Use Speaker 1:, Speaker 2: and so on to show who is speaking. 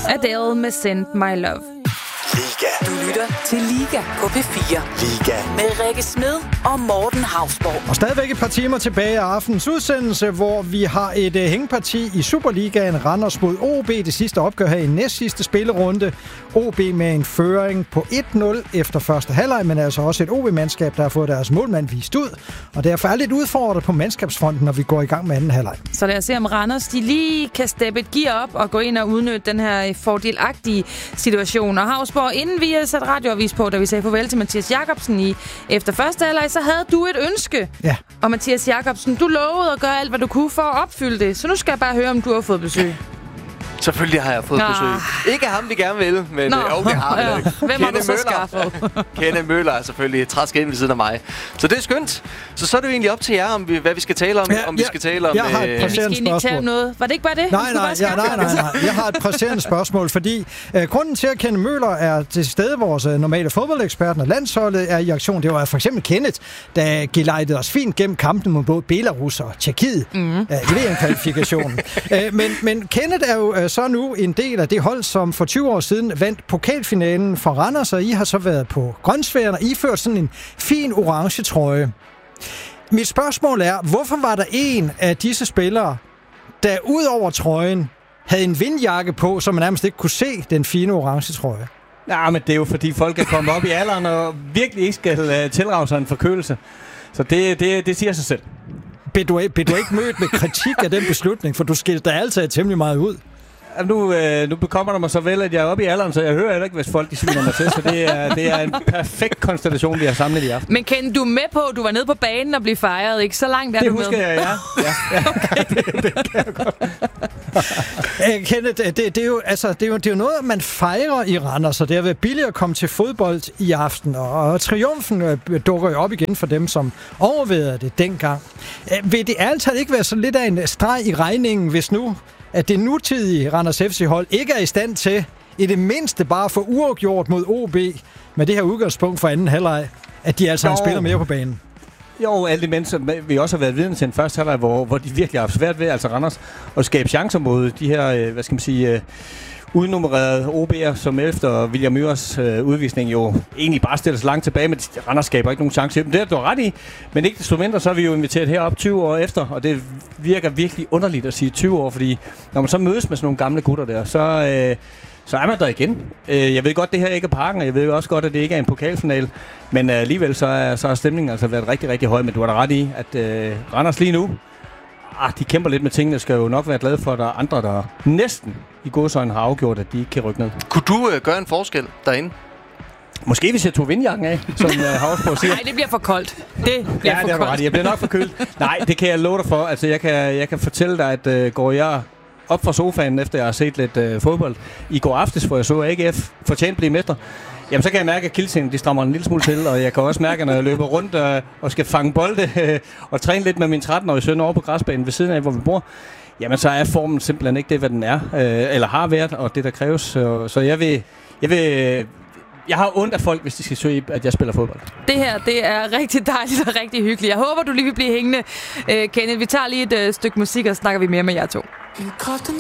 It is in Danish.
Speaker 1: Adele med Send My Love.
Speaker 2: Liga.
Speaker 3: Du lytter til Liga på P4.
Speaker 2: Liga.
Speaker 3: Med Rikke Smed og Morten Hausborg.
Speaker 4: Og stadigvæk et par timer tilbage af aftens udsendelse, hvor vi har et hængeparti i Superligaen. Randers mod OB, det sidste opgør her i næst sidste spillerunde. OB med en føring på 1-0 efter første halvleg, men altså også et OB-mandskab, der har fået deres målmand vist ud. Og derfor er lidt udfordret på mandskabsfronten, når vi går i gang med anden halvleg.
Speaker 1: Så lad os se, om Randers de lige kan steppe et gear op og gå ind og udnytte den her fordelagtige situation. Og Hausborg, inden vi satte radioavis på, da vi sagde farvel til Mathias Jakobsen efter første halvleg, så havde du et ønske.
Speaker 4: Ja.
Speaker 1: Og Mathias Jakobsen, du lovede at gøre alt, hvad du kunne for at opfylde det. Så nu skal jeg bare høre, om du har fået besøg.
Speaker 5: Selvfølgelig har jeg fået besøg. Ikke ham, vi gerne vil, men det har jeg ikke.
Speaker 1: Hvem har du så skaffet?
Speaker 5: Kenneth Møller er selvfølgelig træsk ind ved siden af mig. Så det er skønt. Så er det jo egentlig op til jer, hvad vi skal tale om.
Speaker 4: Vi har et presserende spørgsmål.
Speaker 1: Noget. Var det ikke bare det?
Speaker 4: Nej. Jeg har et presserende spørgsmål, fordi grunden til, at Kenneth Møller er til stede, vores normale fodboldekspert, når landsholdet er i aktion, det var for eksempel Kenneth, der gelejtede os fint gennem kampen mod både Belarus og Tjekkiet i VM-kvalifikationen. Men Kenneth er jo så nu en del af det hold, som for 20 år siden vandt pokalfinalen for Randers, og I har så været på Grønsværen og iført sådan en fin orange trøje. Mit spørgsmål er, hvorfor var der en af disse spillere, der ud over trøjen havde en vindjakke på, så man nærmest ikke kunne se den fine orange trøje?
Speaker 6: Ja, men det er jo fordi folk er kommet op i alderen og virkelig ikke skal tilrage sig en forkølelse. Så det siger sig selv.
Speaker 4: Blev du ikke mødt med kritik af den beslutning, for du skilte dig altid temmelig meget ud?
Speaker 6: Nu bekommer der mig så vel, at jeg er oppe i alderen, så jeg hører heller ikke, hvis folk de sviner mig til. Så det er en perfekt konstellation, vi har samlet i aften.
Speaker 1: Men Ken, du er med på, at du var nede på banen og blev fejret, ikke? Så langt er
Speaker 6: det
Speaker 1: du med.
Speaker 6: Det husker jeg, ja.
Speaker 1: Okay.
Speaker 6: det kan jeg godt.
Speaker 4: Kenneth, det er jo noget, man fejrer i Randers, så det har været billigt at komme til fodbold i aften, og triumfen dukker jo op igen for dem, som overvejede det dengang. Vil det altid ikke være så lidt af en streg i regningen, hvis nu at det nutidige Randers FC-hold ikke er i stand til i det mindste bare for uafgjort mod OB med det her udgangspunkt for anden halvleg, at de altså spiller mere på banen? Jo,
Speaker 6: alle de mennesker, vi også har været vidne til en første halvleg, hvor de virkelig har haft svært ved, altså Randers, at skabe chancer mod de her, udnummerede OB'er, som efter William Myhres udvisning jo egentlig bare stiller sig langt tilbage, men Randers skaber ikke nogen chance. Det er du ret i, men ikke desto mindre, så er vi jo inviteret herop 20 år efter, og det virker virkelig underligt at sige 20 år, fordi når man så mødes med sådan nogle gamle gutter der, så er man der igen. Jeg ved godt, det her ikke er Parken, og jeg ved også godt, at det ikke er en pokalfinale, men alligevel så har stemningen altså været rigtig, rigtig høj, men du har da ret i, at Randers lige nu, de kæmper lidt med tingene, skal jo nok være glade for, at der er andre, der næsten i godsøjne har afgjort, at de ikke kan rykke ned.
Speaker 5: Kunne du gøre en forskel derinde?
Speaker 6: Måske hvis jeg tog vindjakken af, som Hausborg siger.
Speaker 1: Nej, det bliver for koldt. Det bliver for koldt.
Speaker 6: Ret. Jeg bliver nok for kølt. Nej, det kan jeg love dig for. Altså, jeg kan fortælle dig, at går jeg op fra sofaen, efter jeg har set lidt fodbold, i går aftes, hvor jeg så AGF fortjent blive mester, jamen så kan jeg mærke, at kildsenen de strammer en lille smule til, og jeg kan også mærke, når jeg løber rundt og skal fange bolde og træne lidt med min 13-årige søn over på græsbanen ved siden af, hvor vi bor, jamen så er formen simpelthen ikke det, hvad den er, eller har været, og det der kræves. Så jeg har ondt af folk, hvis de skal søge, at jeg spiller fodbold.
Speaker 1: Det her, det er rigtig dejligt og rigtig hyggeligt. Jeg håber, du lige vil blive hængende, Kenneth. Vi tager lige et stykke musik, og snakker vi mere med jer to.